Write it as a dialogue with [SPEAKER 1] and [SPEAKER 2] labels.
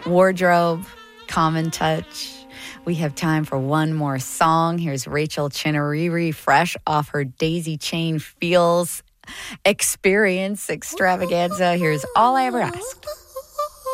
[SPEAKER 1] wardrobe, common touch. We have time for one more song. Here's Rachel Chinariri, fresh off her Daisy Chain Feels Experience Extravaganza. Here's All I Ever Asked.